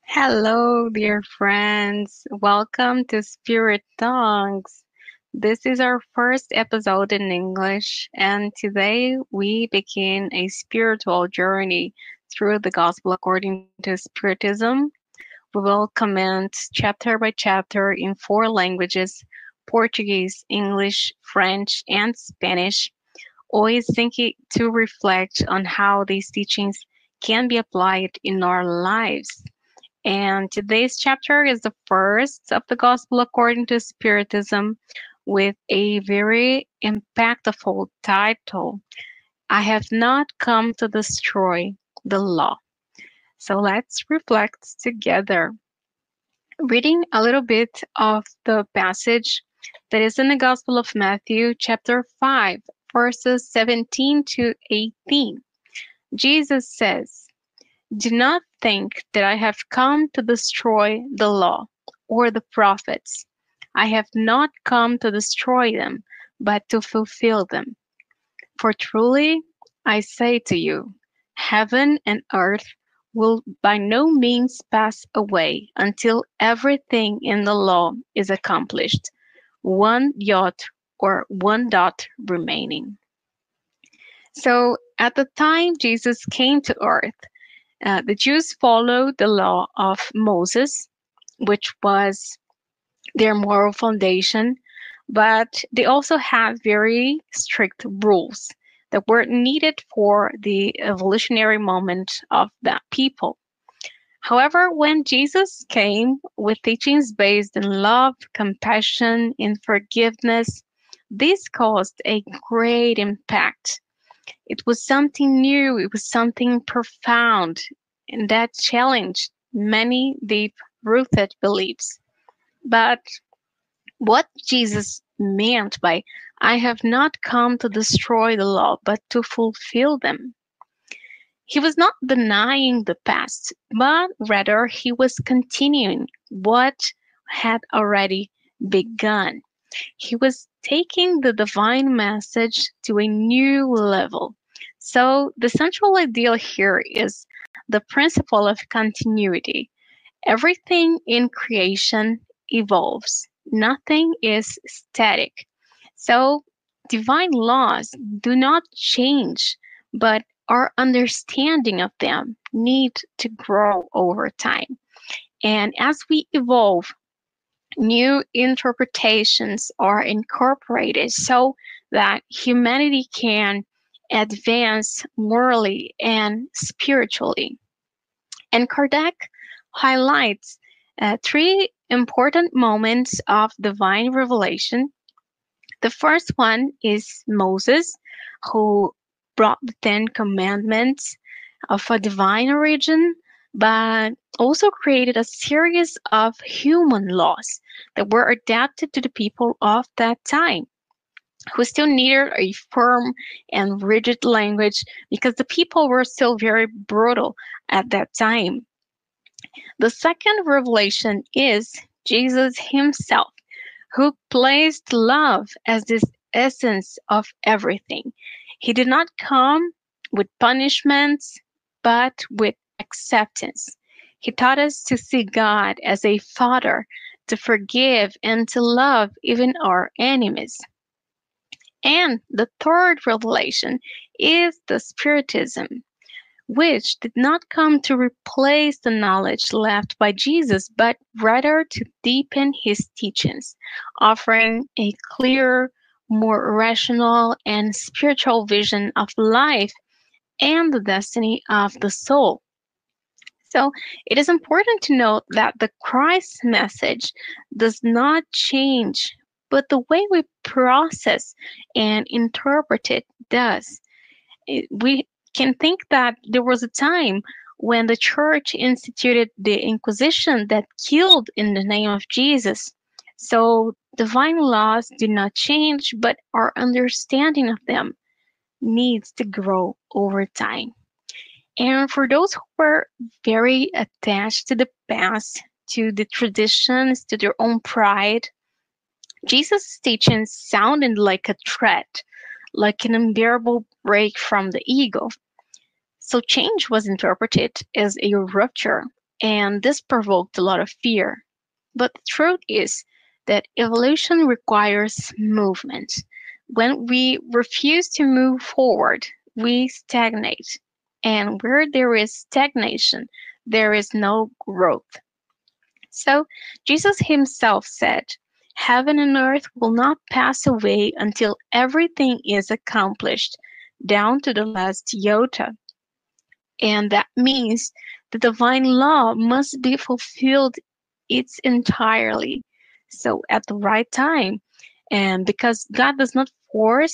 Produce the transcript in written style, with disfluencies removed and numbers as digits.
Hello, dear friends. Welcome to Spirit Tongues. This is our first episode in English, and today we begin a spiritual journey through the Gospel according to Spiritism. We will comment chapter by chapter in four languages: Portuguese, English, French, and Spanish, always thinking to reflect on how these teachings can be applied in our lives. And today's chapter is the first of the Gospel according to Spiritism with a very impactful title: I have not come to destroy the law. So let's reflect together. Reading a little bit of the passage that is in the Gospel of Matthew, chapter 5, verses 17 to 18. Jesus says, Do not think that I have come to destroy the law or the prophets. I have not come to destroy them, but to fulfill them. For truly I say to you, heaven and earth will by no means pass away until everything in the law is accomplished, one jot or one dot remaining. So at the time Jesus came to earth, the Jews followed the law of Moses, which was their moral foundation, but they also had very strict rules that were needed for the evolutionary moment of that people. However, when Jesus came with teachings based in love, compassion, and forgiveness, this caused a great impact. It was something new, it was something profound, and that challenged many deep rooted beliefs. But what Jesus meant by, I have not come to destroy the law, but to fulfill them. He was not denying the past, but rather he was continuing what had already begun. He was taking the divine message to a new level. So, the central ideal here is the principle of continuity. Everything in creation evolves, nothing is static. So, divine laws do not change, but our understanding of them need to grow over time. And as we evolve, new interpretations are incorporated so that humanity can advance morally and spiritually. And Kardec highlights three important moments of divine revelation. The first one is Moses, who brought the Ten Commandments of a divine origin, but also created a series of human laws that were adapted to the people of that time, who still needed a firm and rigid language because the people were still very brutal at that time. The second revelation is Jesus himself, who placed love as the essence of everything. He did not come with punishments, but with acceptance. He taught us to see God as a father, to forgive and to love even our enemies. And the third revelation is the Spiritism, which did not come to replace the knowledge left by Jesus, but rather to deepen his teachings, offering a clearer, more rational, and spiritual vision of life and the destiny of the soul. So it is important to note that the Christ message does not change, but the way we process and interpret it does. We can think that there was a time when the church instituted the Inquisition that killed in the name of Jesus. So divine laws do not change, but our understanding of them needs to grow over time. And for those who were very attached to the past, to the traditions, to their own pride, Jesus' teachings sounded like a threat, like an unbearable break from the ego. So change was interpreted as a rupture, And this provoked a lot of fear. But the truth is that evolution requires movement. When we refuse to move forward, we stagnate. And where there is stagnation, there is no growth. So Jesus himself said, "Heaven and earth will not pass away until everything is accomplished, down to the last iota." And that means the divine law must be fulfilled its entirely. So at the right time. And because God does not force